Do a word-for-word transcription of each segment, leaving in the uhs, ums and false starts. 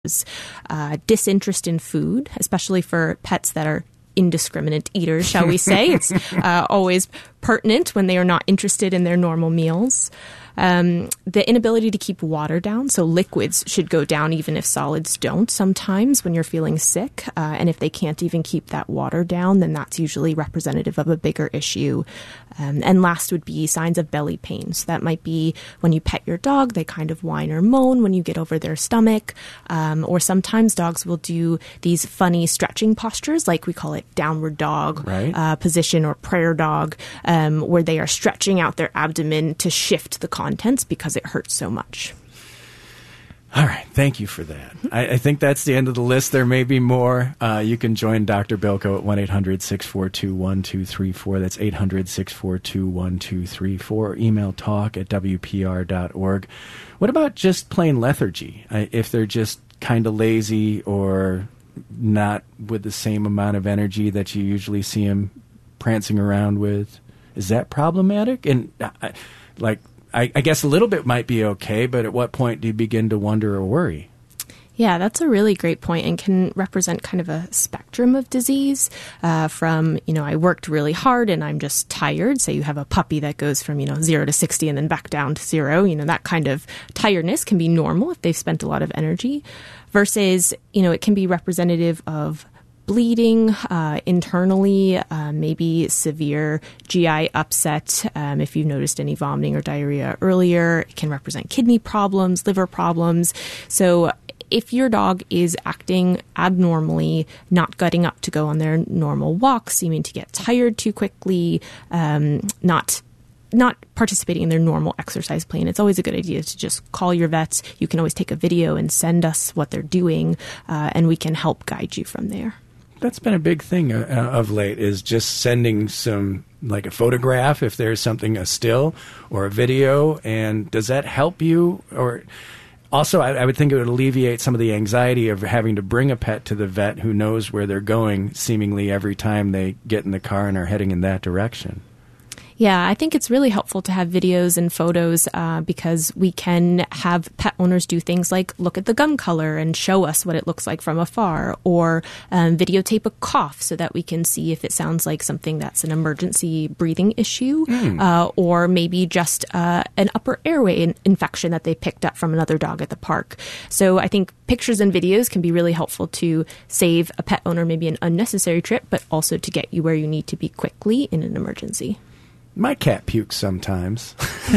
uh, disinterest in food, especially for pets that are indiscriminate eaters, shall we say. It's uh, always pertinent when they are not interested in their normal meals. Um, the inability to keep water down, so liquids should go down even if solids don't sometimes when you're feeling sick. Uh, and if they can't even keep that water down, then that's usually representative of a bigger issue. Um, and last would be signs of belly pain. So that might be when you pet your dog, they kind of whine or moan when you get over their stomach. Um, or sometimes dogs will do these funny stretching postures, like we call it downward dog right. uh, position or prayer dog, um, where they are stretching out their abdomen to shift the contents because it hurts so much. All right. Thank you for that. I, I think that's the end of the list. There may be more. Uh, you can join Doctor Bilko at one eight hundred six four two one two three four. That's eight hundred six four two one two three four. Or email talk at w p r dot org. What about just plain lethargy? I, if they're just kind of lazy or not with the same amount of energy that you usually see them prancing around with, is that problematic? And I, like, I, I guess a little bit might be okay, but at what point do you begin to wonder or worry? Yeah, that's a really great point and can represent kind of a spectrum of disease uh, from, you know, I worked really hard and I'm just tired. Say you have a puppy that goes from, you know, zero to sixty and then back down to zero. You know, that kind of tiredness can be normal if they've spent a lot of energy versus, you know, it can be representative of bleeding uh, internally, uh, maybe severe G I upset. Um, if you've noticed any vomiting or diarrhea earlier, it can represent kidney problems, liver problems. So if your dog is acting abnormally, not getting up to go on their normal walks, seeming to get tired too quickly, um, not not participating in their normal exercise plan, it's always a good idea to just call your vets. You can always take a video and send us what they're doing, uh, and we can help guide you from there. That's been a big thing uh, of late, is just sending some, like a photograph if there's something, a still or a video. And does that help you? Or also, I, I would think it would alleviate some of the anxiety of having to bring a pet to the vet who knows where they're going seemingly every time they get in the car and are heading in that direction. Yeah, I think it's really helpful to have videos and photos uh, because we can have pet owners do things like look at the gum color and show us what it looks like from afar, or um, videotape a cough so that we can see if it sounds like something that's an emergency breathing issue, mm. uh, or maybe just uh, an upper airway in- infection that they picked up from another dog at the park. So I think pictures and videos can be really helpful to save a pet owner maybe an unnecessary trip, but also to get you where you need to be quickly in an emergency. My cat pukes sometimes.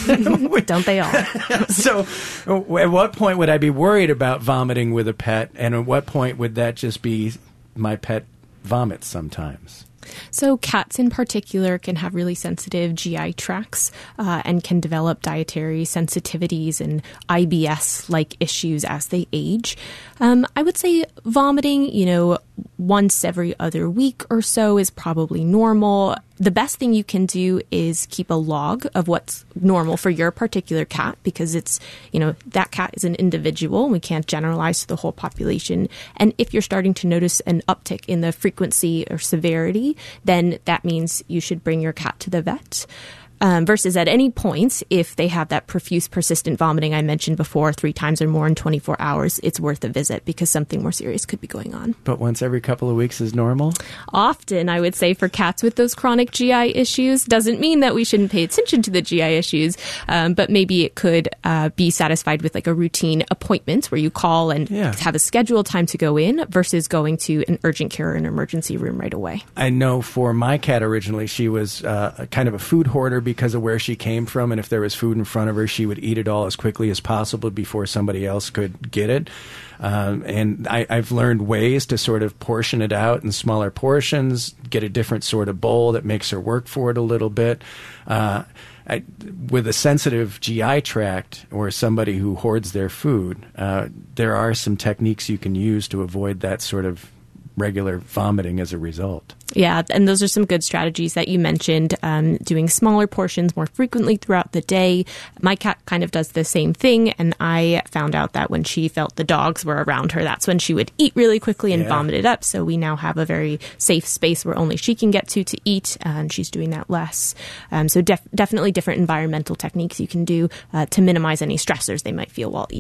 Don't they all? So at what point would I be worried about vomiting with a pet? And at what point would that just be my pet vomits sometimes? So cats in particular can have really sensitive G I tracts uh, and can develop dietary sensitivities and I B S-like issues as they age. Um, I would say vomiting, you know, once every other week or so is probably normal. The best thing you can do is keep a log of what's normal for your particular cat, because it's, you know, that cat is an individual. We can't generalize to the whole population. And if you're starting to notice an uptick in the frequency or severity, then that means you should bring your cat to the vet. Um, versus at any point, if they have that profuse, persistent vomiting I mentioned before, three times or more in twenty-four hours, it's worth a visit because something more serious could be going on. But once every couple of weeks is normal? Often, I would say, for cats with those chronic G I issues. Doesn't mean that we shouldn't pay attention to the G I issues, um, but maybe it could uh, be satisfied with like a routine appointment where you call and yeah. have a scheduled time to go in versus going to an urgent care or an emergency room right away. I know for my cat originally, she was uh, kind of a food hoarder because of where she came from, and if there was food in front of her, she would eat it all as quickly as possible before somebody else could get it. Um, and I, I've learned ways to sort of portion it out in smaller portions, get a different sort of bowl that makes her work for it a little bit. Uh, I, with a sensitive G I tract or somebody who hoards their food, uh, there are some techniques you can use to avoid that sort of regular vomiting as a result. Yeah, and those are some good strategies that you mentioned, um, doing smaller portions more frequently throughout the day. My cat kind of does the same thing, and I found out that when she felt the dogs were around her, that's when she would eat really quickly and yeah. vomit it up. So we now have a very safe space where only she can get to to eat, and she's doing that less. Um, so def- definitely different environmental techniques you can do uh, to minimize any stressors they might feel while eating.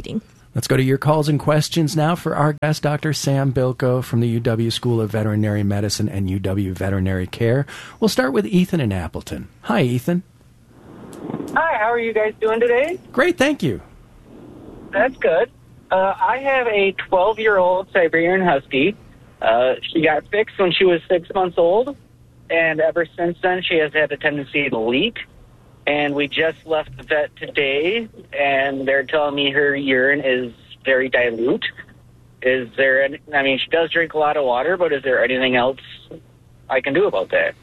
Let's go to your calls and questions now for our guest, Doctor Sam Bilko from the U W School of Veterinary Medicine and U W Veterinary Care. We'll start with Ethan in Appleton. Hi, Ethan. Hi, how are you guys doing today? Great, thank you. That's good. Uh, I have a twelve-year-old Siberian Husky. Uh, she got fixed when she was six months old, and ever since then she has had a tendency to leak. And we just left the vet today, and they're telling me her urine is very dilute. Is there any, I mean, she does drink a lot of water, but is there anything else I can do about that?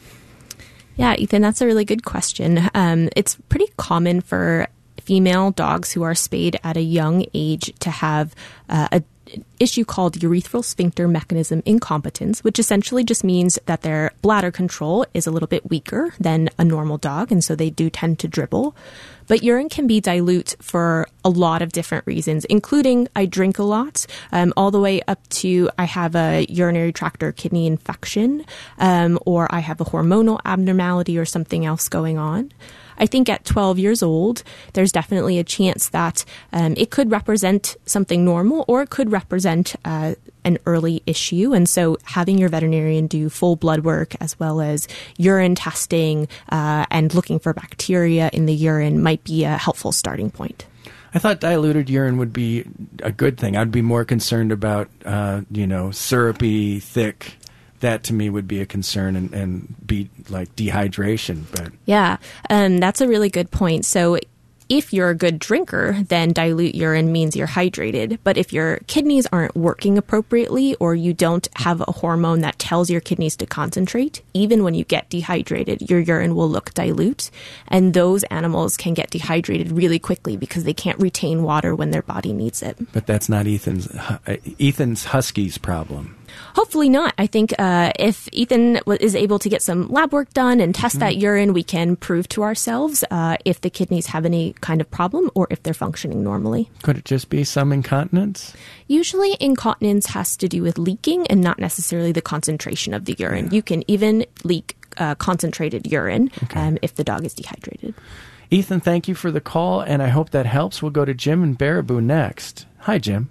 Yeah, Ethan, that's a really good question. Um, it's pretty common for female dogs who are spayed at a young age to have uh, a issue called urethral sphincter mechanism incompetence, which essentially just means that their bladder control is a little bit weaker than a normal dog, and so they do tend to dribble. But urine can be dilute for a lot of different reasons, including I drink a lot, um, all the way up to I have a urinary tract or kidney infection, um, or I have a hormonal abnormality or something else going on. I think at twelve years old, there's definitely a chance that um, it could represent something normal or it could represent uh, an early issue. And so having your veterinarian do full blood work as well as urine testing uh, and looking for bacteria in the urine might be a helpful starting point. I thought diluted urine would be a good thing. I'd be more concerned about, uh, you know, syrupy, thick. That to me would be a concern and, and be like dehydration. But yeah, um, that's a really good point. So if you're a good drinker, then dilute urine means you're hydrated. But if your kidneys aren't working appropriately or you don't have a hormone that tells your kidneys to concentrate, even when you get dehydrated, your urine will look dilute. And those animals can get dehydrated really quickly because they can't retain water when their body needs it. But that's not Ethan's, uh, Ethan's Husky's problem. Hopefully not. I think uh, if Ethan w- is able to get some lab work done and test mm-hmm. that urine, we can prove to ourselves uh, if the kidneys have any kind of problem or if they're functioning normally. Could it just be some incontinence? Usually incontinence has to do with leaking and not necessarily the concentration of the urine. Yeah. You can even leak uh, concentrated urine okay. um, if the dog is dehydrated. Ethan, thank you for the call, and I hope that helps. We'll go to Jim in Baraboo next. Hi, Jim.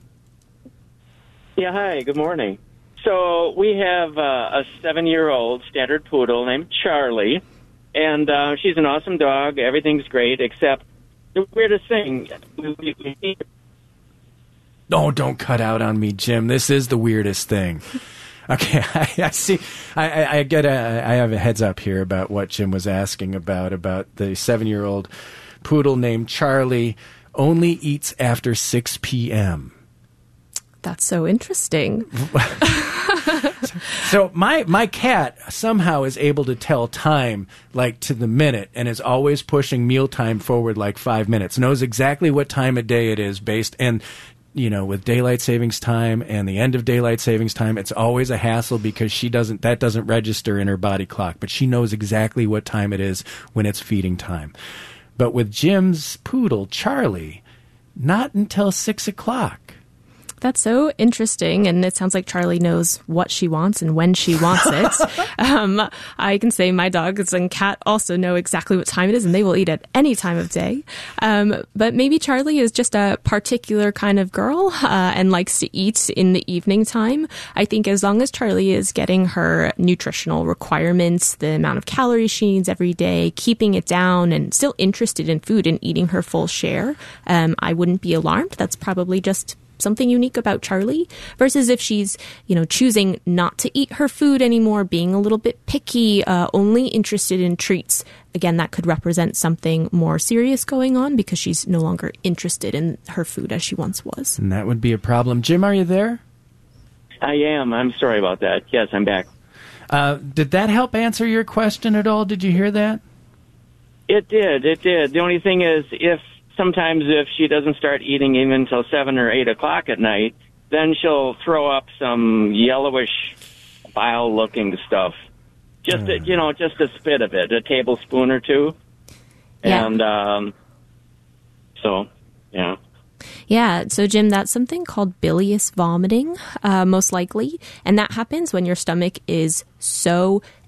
Yeah, hi. Good morning. So we have uh, a seven-year-old standard poodle named Charlie, and uh, she's an awesome dog. Everything's great, except the weirdest thing. No, don't cut out on me, Jim. This is the weirdest thing. Okay, I, I see. I, I, I get a. I have a heads up here about what Jim was asking about about the seven-year-old poodle named Charlie only eats after six p.m. That's so interesting. So my my cat somehow is able to tell time like to the minute and is always pushing mealtime forward like five minutes. Knows exactly what time of day it is based and you know with daylight savings time and the end of daylight savings time, it's always a hassle because she doesn't that doesn't register in her body clock, but she knows exactly what time it is when it's feeding time. But with Jim's poodle Charlie, not until six o'clock. That's so interesting, and it sounds like Charlie knows what she wants and when she wants it. um, I can say my dogs and cat also know exactly what time it is, and they will eat at any time of day. Um, but maybe Charlie is just a particular kind of girl uh, and likes to eat in the evening time. I think as long as Charlie is getting her nutritional requirements, the amount of calories she needs every day, keeping it down, and still interested in food and eating her full share, um, I wouldn't be alarmed. That's probably just something unique about Charlie versus if she's, you know, choosing not to eat her food anymore, being a little bit picky, uh, only interested in treats. Again, that could represent something more serious going on because she's no longer interested in her food as she once was. And that would be a problem. Jim, are you there? I am. I'm sorry about that. Yes, I'm back. Uh, did that help answer your question at all? Did you hear that? It did. It did. The only thing is if sometimes if she doesn't start eating even until seven or eight o'clock at night, then she'll throw up some yellowish bile-looking stuff. Just, uh. a, you know, just a spit of it, a tablespoon or two. Yeah. And um, so, yeah. Yeah, so Jim, that's something called bilious vomiting, uh, most likely. And that happens when your stomach is so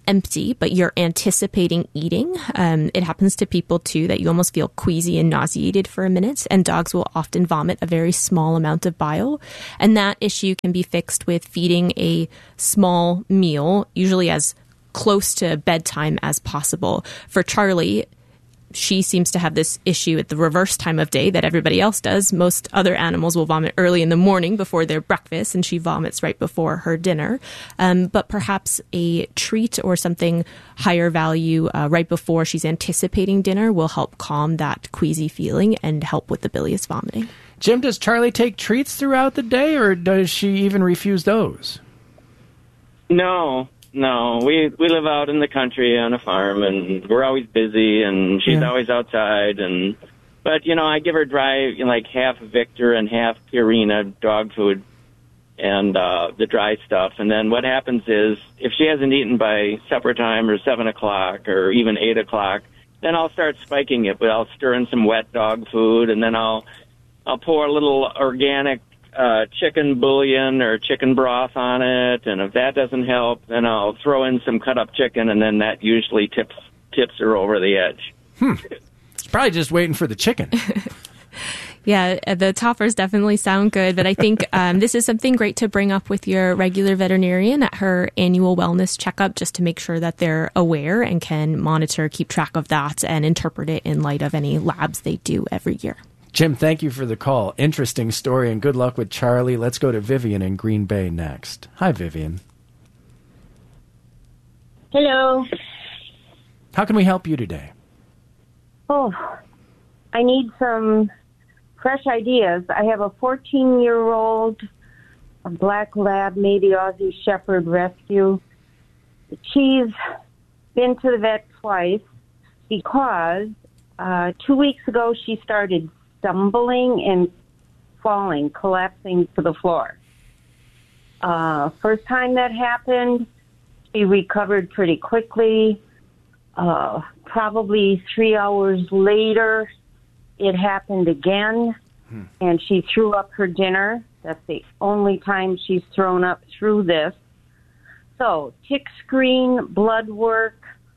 empty, but you're anticipating eating. Um, it happens to people too that you almost feel queasy and nauseated for a minute, and dogs will often vomit a very small amount of bile. And that issue can be fixed with feeding a small meal, usually as close to bedtime as possible. For Charlie, she seems to have this issue at the reverse time of day that everybody else does. Most other animals will vomit early in the morning before their breakfast, and she vomits right before her dinner. Um, but perhaps a treat or something higher value uh, right before she's anticipating dinner will help calm that queasy feeling and help with the bilious vomiting. Jim, does Charlie take treats throughout the day, or does she even refuse those? No. No, we we live out in the country on a farm, and we're always busy, and she's Yeah. always outside. And but you know, I give her dry, you know, like half Victor and half Purina dog food, and uh, the dry stuff. And then what happens is, if she hasn't eaten by supper time or seven o'clock or even eight o'clock, then I'll start spiking it. But I'll stir in some wet dog food, and then I'll I'll pour a little organic Uh, chicken bouillon or chicken broth on it, and if that doesn't help, then I'll throw in some cut up chicken, and then that usually tips tips her over the edge. Hmm. She's probably just waiting for the chicken. Yeah, the toppers definitely sound good, but I think um, this is something great to bring up with your regular veterinarian at her annual wellness checkup, just to make sure that they're aware and can monitor, keep track of that, and interpret it in light of any labs they do every year. Jim, thank you for the call. Interesting story, and good luck with Charlie. Let's go to Vivian in Green Bay next. Hi, Vivian. Hello. How can we help you today? Oh, I need some fresh ideas. I have a fourteen-year-old a black lab, maybe Aussie Shepherd rescue. She's been to the vet twice because uh, two weeks ago she started stumbling and falling, collapsing to the floor. Uh, first time that happened, she recovered pretty quickly. Uh, probably three hours later, it happened again, hmm. and she threw up her dinner. That's the only time she's thrown up through this. So, tick screen, blood work.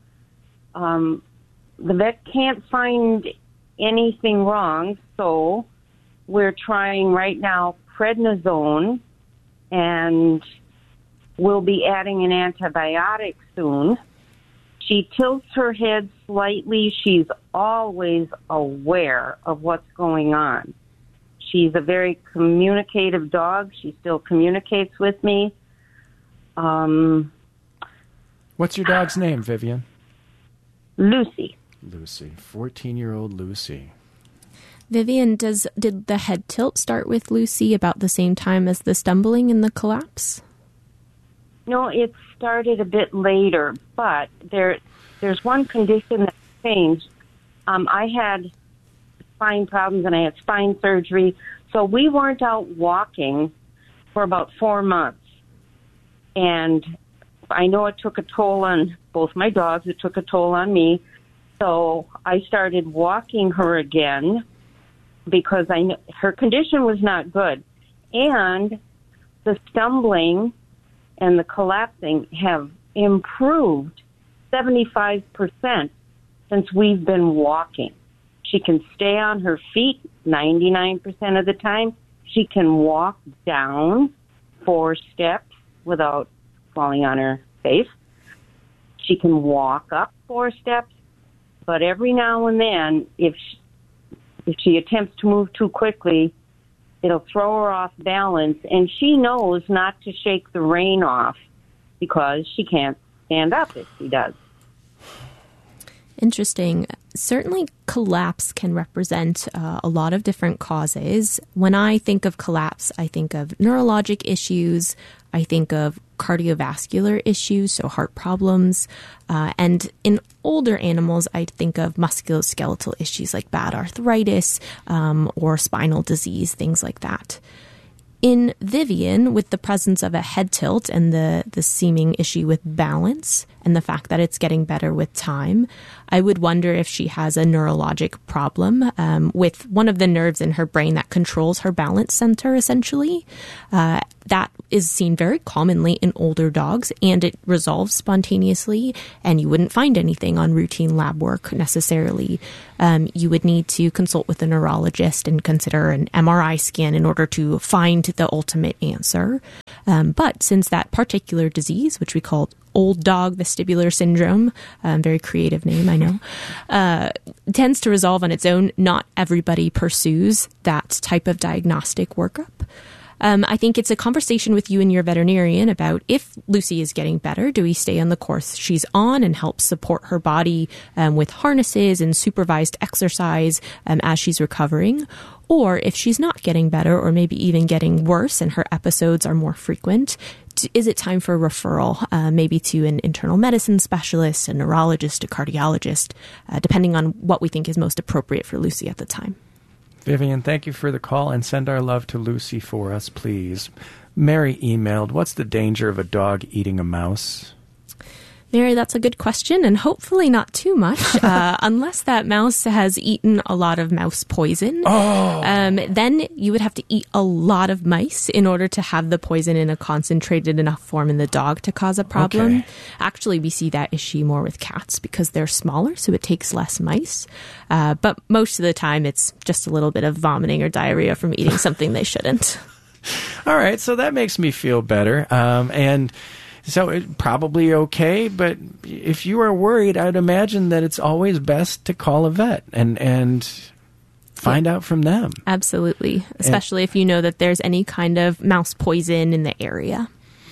Um, the vet can't find anything wrong, so we're trying right now prednisone, and we'll be adding an antibiotic soon. She tilts her head slightly. She's always aware of what's going on. She's a very communicative dog. She still communicates with me. Um, What's your dog's name, Vivian? Lucy. Lucy. fourteen-year-old Lucy. Vivian, does did the head tilt start with Lucy about the same time as the stumbling and the collapse? No, it started a bit later, but there, there's one condition that changed. Um, I had spine problems and I had spine surgery, so we weren't out walking for about four months. And I know it took a toll on both my dogs. It took a toll on me. So I started walking her again because I kn- her condition was not good. And the stumbling and the collapsing have improved seventy-five percent since we've been walking. She can stay on her feet ninety-nine percent of the time. She can walk down four steps without falling on her face. She can walk up four steps, but every now and then, if she, if she attempts to move too quickly, it'll throw her off balance, and she knows not to shake the rein off because she can't stand up if she does. Interesting. Certainly collapse can represent uh, a lot of different causes. When I think of collapse, I think of neurologic issues, I think of cardiovascular issues, so heart problems, uh, and in older animals, I think of musculoskeletal issues like bad arthritis um, or spinal disease, things like that. In Vivian, with the presence of a head tilt and the, the seeming issue with balance and the fact that it's getting better with time, I would wonder if she has a neurologic problem um, with one of the nerves in her brain that controls her balance center, essentially. Uh, that is seen very commonly in older dogs, and it resolves spontaneously, and you wouldn't find anything on routine lab work necessarily. Um, you would need to consult with a neurologist and consider an M R I scan in order to find the ultimate answer. Um, but since that particular disease, which we call old dog vestibular syndrome, um, very creative name, I know, uh, tends to resolve on its own, not everybody pursues that type of diagnostic workup. Um, I think it's a conversation with you and your veterinarian about if Lucy is getting better, do we stay on the course she's on and help support her body um, with harnesses and supervised exercise um, as she's recovering? Or if she's not getting better or maybe even getting worse and her episodes are more frequent, is it time for a referral, uh, maybe to an internal medicine specialist, a neurologist, a cardiologist, uh, depending on what we think is most appropriate for Lucy at the time? Vivian, thank you for the call, and send our love to Lucy for us, please. Mary emailed, what's the danger of a dog eating a mouse? Mary, that's a good question, and hopefully not too much, uh, unless that mouse has eaten a lot of mouse poison. Oh. Um, then you would have to eat a lot of mice in order to have the poison in a concentrated enough form in the dog to cause a problem. Okay. Actually, we see that issue more with cats because they're smaller, so it takes less mice. Uh, but most of the time, it's just a little bit of vomiting or diarrhea from eating something they shouldn't. All right, so that makes me feel better. Um, and... So it probably okay, but if you are worried, I'd imagine that it's always best to call a vet and and find yeah. out from them. Absolutely, especially and, if you know that there's any kind of mouse poison in the area.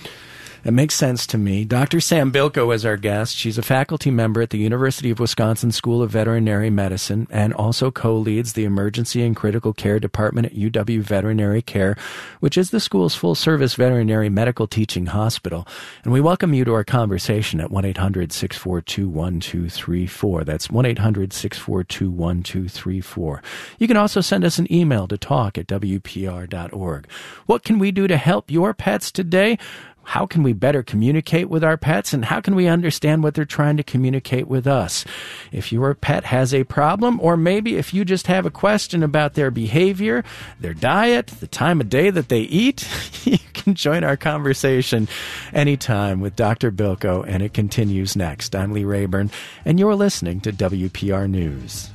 It makes sense to me. Doctor Sam Bilko is our guest. She's a faculty member at the University of Wisconsin School of Veterinary Medicine and also co-leads the Emergency and Critical Care Department at U W Veterinary Care, which is the school's full-service veterinary medical teaching hospital. And we welcome you to our conversation at one eight hundred six four two one two three four. That's one eight hundred six four two one two three four. You can also send us an email to talk at W P R dot org. What can we do to help your pets today? How can we better communicate with our pets, and how can we understand what they're trying to communicate with us? If your pet has a problem, or maybe if you just have a question about their behavior, their diet, the time of day that they eat, you can join our conversation anytime with Doctor Bilko, and it continues next. I'm Lee Rayburn, and you're listening to W P R News.